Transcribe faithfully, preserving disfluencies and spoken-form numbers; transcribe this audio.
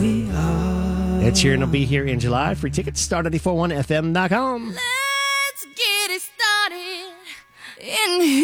we are. Ed Sheeran will be here in July. Free tickets, star nine four one F M dot com. Let's get it started in here.